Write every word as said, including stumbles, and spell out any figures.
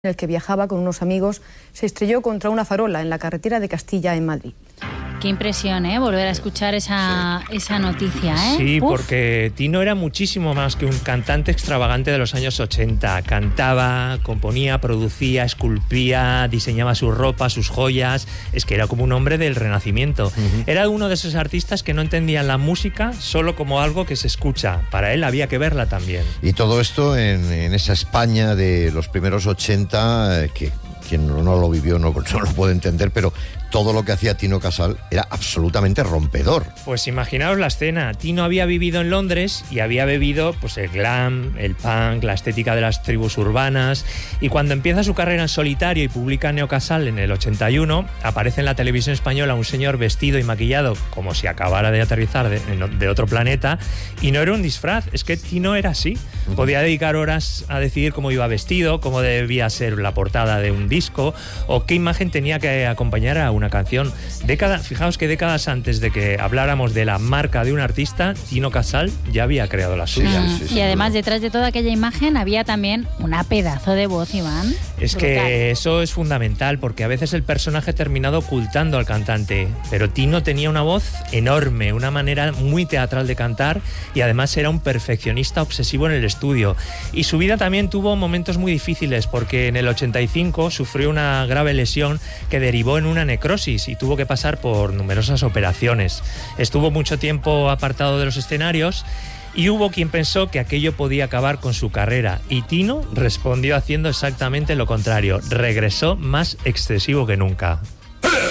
en el que viajaba con unos amigos, se estrelló contra una farola en la carretera de Castilla en Madrid. Qué impresión, ¿eh? Volver a escuchar esa, sí. esa noticia, ¿eh? Sí, Uf. Porque Tino era muchísimo más que un cantante extravagante de los años ochenta. Cantaba, componía, producía, esculpía, diseñaba su ropa, sus joyas. Es que era como un hombre del Renacimiento. Uh-huh. Era uno de esos artistas que no entendían la música solo como algo que se escucha. Para él había que verla también. Y todo esto en, en esa España de los primeros ochenta, que quien no lo vivió no, no lo puede entender, pero todo lo que hacía Tino Casal era absolutamente rompedor. Pues imaginaos la escena. Tino había vivido en Londres y había bebido pues el glam, el punk, la estética de las tribus urbanas, y cuando empieza su carrera en solitario y publica Neo Casal en el ochenta y uno, aparece en la televisión española un señor vestido y maquillado como si acabara de aterrizar de, de otro planeta, y no era un disfraz, es que Tino era así. Uh-huh. Podía dedicar horas a decidir cómo iba vestido, cómo debía ser la portada de un disco o qué imagen tenía que acompañar a una canción. Década, fijaos que décadas antes de que habláramos de la marca de un artista, Tino Casal ya había creado la suya. Sí, sí, sí, y además detrás de toda aquella imagen había también una pedazo de voz, Iván. Es brutal. Que eso es fundamental, porque a veces el personaje ha terminado ocultando al cantante, pero Tino tenía una voz enorme, una manera muy teatral de cantar, y además era un perfeccionista obsesivo en el estudio. Y su vida también tuvo momentos muy difíciles, porque en el ochenta y cinco sufrió una grave lesión que derivó en una necrosis y tuvo que pasar por numerosas operaciones. Estuvo mucho tiempo apartado de los escenarios y hubo quien pensó que aquello podía acabar con su carrera, y Tino respondió haciendo exactamente lo contrario. Regresó más excesivo que nunca.